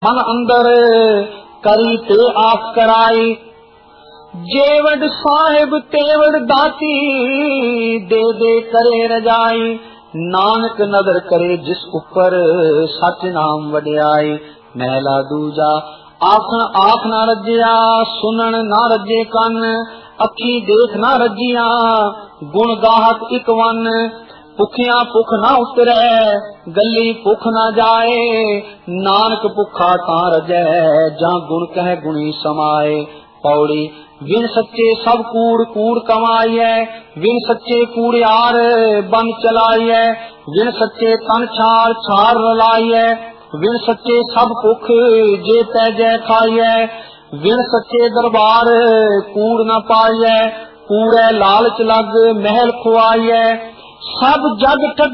मन अंदर करी ते आस कराई। जेवड़ साहिब तेवड़ दाती, दे दे करे रजाई। नानक नदर करे जिस उपर, सच नाम वड्याई। मैला दूजा आखन आख ना रजिया, सुनन ना रजे कन। अखी देख ना रजिया, गुण गाहक इक वन। भुखिया भुख ना उतरे, गली भुख ना जाए। नानक भुखा तां रजै, जां गुण कह गुणी समाए। पौड़ी विन सच्चे सब कूड़ कूड़ कमाइए। विन सच्चे कूड़ियार बन चलाइए। विन सच्चे तन छार छार रलाइए। विन सच्चे सब भुख जे तैजै खाइए। विन सच्चे दरबार कूड़ न पाइए। कूड़े लालच लग महल खुआइए। सब जग